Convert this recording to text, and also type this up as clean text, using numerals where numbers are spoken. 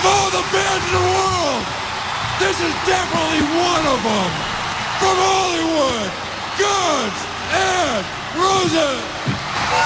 all the bands in the world, this is definitely one of them. From Hollywood, Guns N' Roses.